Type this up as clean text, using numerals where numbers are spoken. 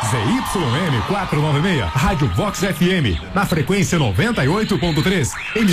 ZYM 496, Rádio Vox FM, na frequência 98.3.